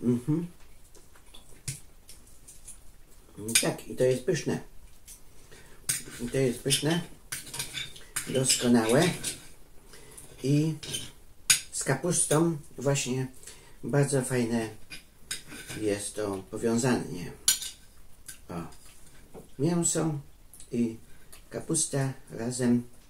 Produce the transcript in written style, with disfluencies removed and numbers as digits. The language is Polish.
Tak, i to jest pyszne. I to jest pyszne, doskonałe. I z kapustą właśnie bardzo fajne jest to powiązanie. O, mięso i kapusta razem